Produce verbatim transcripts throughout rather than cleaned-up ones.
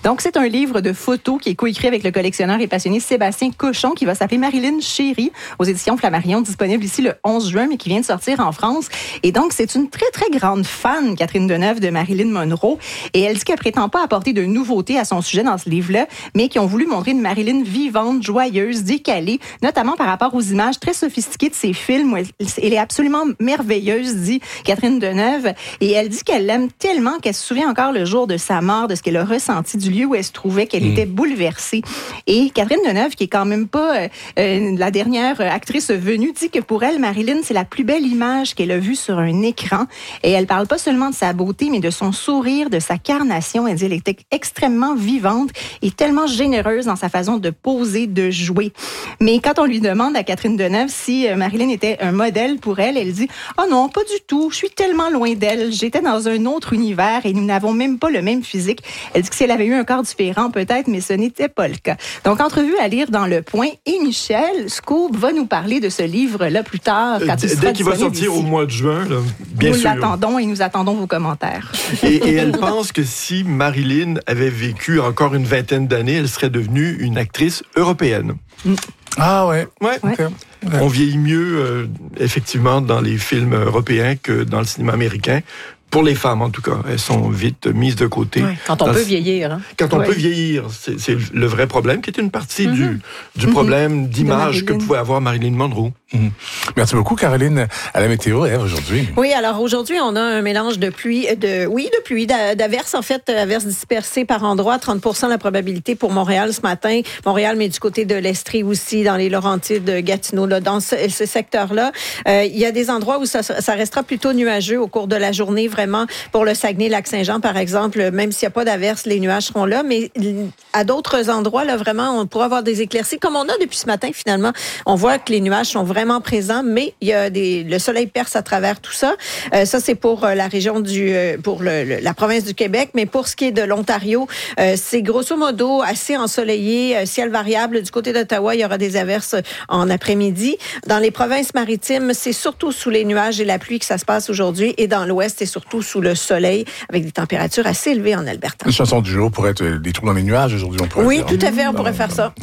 Donc, c'est un livre de photos qui est coécrit avec le collectionneur et passionné Sébastien Cochon, qui va s'appeler Marilyn Chérie, aux éditions Flammarion, disponible ici le onze juin, mais qui vient de sortir en France. Et donc, c'est une très, très grande fan, Catherine Deneuve, de Marilyn Monroe. Et elle dit qu'elle prétend pas apporter de nouveautés à son sujet dans ce livre-là, mais qui ont voulu montrer une Marilyn vivante, joyeuse, décalée, notamment par rapport aux images très sophistiquées de ses films. Où elle, elle est absolument merveilleuse, dit Catherine Deneuve. Et elle dit qu'elle l'aime tellement qu'elle se souvient encore le jour de sa mort, de ce qu'elle a ressenti, du lieu où elle se trouvait, qu'elle mmh. était bouleversée. Et Catherine Deneuve, qui est quand même pas euh, euh, la dernière actrice venue, dit que pour elle, Marilyn, c'est la plus belle image qu'elle a vue sur un écran. Et elle parle pas seulement de sa beauté, mais de son sourire, de sa carnation. Elle dit qu'elle était extrêmement vivante et tellement généreuse dans sa façon de poser, de jouer. Mais quand on lui demande à Catherine Deneuve si Marilyn était un modèle pour elle, elle dit « Oh non, pas du tout. Je suis tellement loin d'elle. J'étais dans un autre univers et nous n'avons même pas le même physique. » Elle dit que si elle avait eu un corps différent, peut-être, mais ce n'était pas le cas. Donc, entrevue à lire dans Le Point. Et Michel Scoop va nous parler de ce livre-là plus tard, quand il sera Dès qu'il va sortir ici. Au mois de juin, là, bien nous sûr. Nous l'attendons et nous attendons vos commentaires. Et, et elle pense que si Marilyn avait vécu encore une vingtaine d'années, elle serait devenue une actrice européenne. Mm. Ah ouais. Ouais. Okay. Ouais. On vieillit mieux, euh, effectivement, dans les films européens que dans le cinéma américain. Pour les femmes, en tout cas. Elles sont vite mises de côté. Ouais, quand on dans peut le... vieillir. Hein? Quand on ouais. peut vieillir. C'est, c'est le vrai problème, qui est une partie mm-hmm. du, du mm-hmm. problème d'image que pouvait avoir Marilyn Monroe. Mm-hmm. Merci beaucoup, Caroline. À la météo, hein, aujourd'hui. Oui, alors aujourd'hui, on a un mélange de pluie, de, oui, de pluie, d'averses, en fait, averses dispersées par endroits. trente pour cent la probabilité pour Montréal ce matin. Montréal, mais du côté de l'Estrie aussi, dans les Laurentides, Gatineau, là, dans ce, ce secteur-là. Euh, il y a des endroits où ça, ça restera plutôt nuageux au cours de la journée, vraiment. Pour le Saguenay-Lac-Saint-Jean, par exemple, même s'il n'y a pas d'averse, les nuages seront là. Mais à d'autres endroits, là, vraiment, on pourra avoir des éclaircies. Comme on a depuis ce matin, finalement, on voit que les nuages sont vraiment présents, mais il y a des, le soleil perce à travers tout ça. Euh, ça, c'est pour la région du, pour le, le, la province du Québec. Mais pour ce qui est de l'Ontario, euh, c'est grosso modo assez ensoleillé, ciel variable. Du côté d'Ottawa, il y aura des averses en après-midi. Dans les provinces maritimes, c'est surtout sous les nuages et la pluie que ça se passe aujourd'hui. Et dans l'ouest, c'est surtout sous le soleil, avec des températures assez élevées en Alberta. La chanson du jour pourrait être des trous dans les nuages aujourd'hui. On pourrait oui, dire. tout à fait, on pourrait faire ça.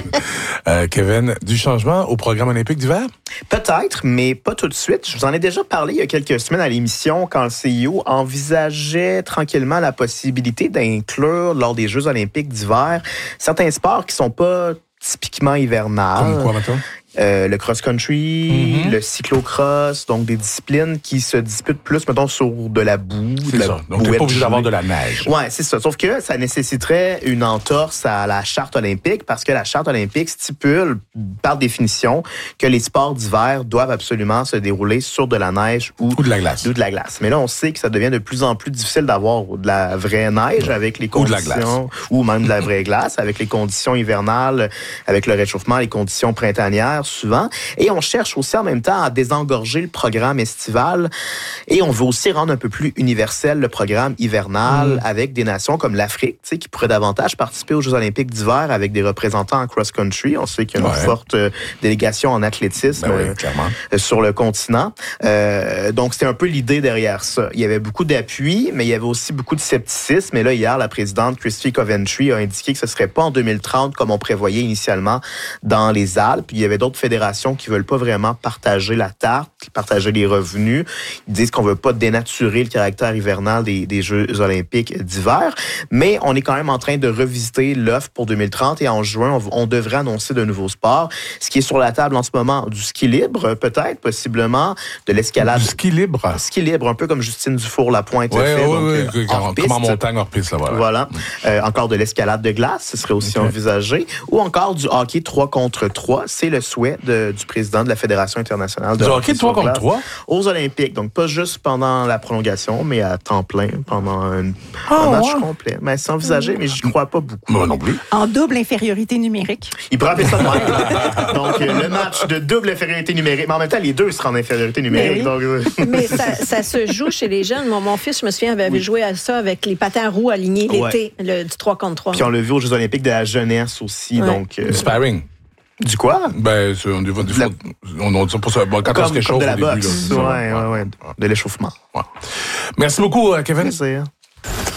euh, Kevin, du changement au programme olympique d'hiver? Peut-être, mais pas tout de suite. Je vous en ai déjà parlé il y a quelques semaines à l'émission quand le C I O envisageait tranquillement la possibilité d'inclure lors des Jeux olympiques d'hiver certains sports qui sont pas typiquement hivernales. Comme quoi, maintenant? Euh, le cross-country, mm-hmm. le cyclocross, donc des disciplines qui se disputent plus, mettons, sur de la boue. C'est de la ça. Donc, t'es pas obligé d'avoir de la neige. Ouais, c'est ça. Sauf que ça nécessiterait une entorse à la charte olympique parce que la charte olympique stipule, par définition, que les sports d'hiver doivent absolument se dérouler sur de la neige ou, ou de la glace. Ou de la glace. Mais là, on sait que ça devient de plus en plus difficile d'avoir de la vraie neige ouais. avec les conditions... Ou de la glace. Ou même de la vraie glace, avec les conditions hivernales, avec le réchauffement, les conditions printanières, souvent. Et on cherche aussi en même temps à désengorger le programme estival. Et on veut aussi rendre un peu plus universel le programme hivernal mmh. avec des nations comme l'Afrique, tu sais, qui pourraient davantage participer aux Jeux olympiques d'hiver avec des représentants en cross-country. On sait qu'il y a une ouais. forte euh, délégation en athlétisme ben oui, euh, sur le continent. Euh, donc, c'était un peu l'idée derrière ça. Il y avait beaucoup d'appui, mais il y avait aussi beaucoup de scepticisme. Et là, hier, la présidente Christy Coventry a indiqué que ce ne serait pas en deux mille trente comme on prévoyait initialement dans les Alpes. Il y avait d'autres fédérations qui veulent pas vraiment partager la tarte, partager les revenus. Ils disent qu'on veut pas dénaturer le caractère hivernal des, des Jeux olympiques d'hiver, mais on est quand même en train de revisiter l'offre pour deux mille trente et en juin, on, on devrait annoncer de nouveaux sports. Ce qui est sur la table en ce moment, du ski libre, peut-être, possiblement, de l'escalade. Du ski libre? Ski libre, un peu comme Justine Dufour-Lapointe ouais, fait. Oui, donc, oui, euh, oui. Comme, comme en montagne, hors piste, là, voilà. Voilà. Euh, encore de l'escalade de glace, ce serait aussi okay. envisagé. Ou encore du hockey trois contre trois. C'est le souhait de du président de la Fédération internationale de du hockey trois contre trois aux Olympiques. Donc, pas juste pendant la prolongation, mais à temps plein, pendant un, oh, un match ouais. complet. Mais c'est envisagé, mais j'y crois pas beaucoup. Moi non plus. En double infériorité numérique. Il pourrait appeler ça de même. Donc, le match de double infériorité numérique. Mais en même temps, les deux seront en infériorité numérique. Mais, donc... mais ça, ça se joue chez les jeunes. Mon, mon fils, je me souviens, avait oui. joué à ça avec les patins à roues alignés ouais. l'été, le, du trois contre trois. Puis on l'a vu aux Jeux olympiques de la jeunesse aussi. Ouais. Donc, euh... du sparring. Du quoi? Ben, c'est, on dit, des fois, on, on dit pour ça, bon, quand comme, on se réchauffe de la au début, boxe. là, ouais, ouais, ouais, ouais, de l'échauffement. Ouais. Merci beaucoup, Kevin. Plaisir.